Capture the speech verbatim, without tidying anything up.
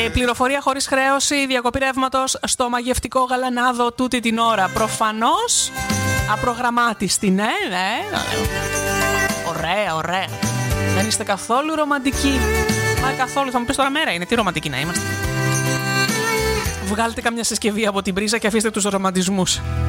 Ε, πληροφορία χωρίς χρέωση, διακοπή ρεύματος στο μαγευτικό Γαλανάδο τούτη την ώρα. Προφανώς απρογραμμάτιστη, ναι, ναι. Ωραία, ωραία. Δεν είστε καθόλου ρομαντικοί. Μα καθόλου, θα μου πεις τώρα μέρα είναι, τι ρομαντικοί να είμαστε. Βγάλτε καμιά συσκευή από την πρίζα και αφήστε τους ρομαντισμούς.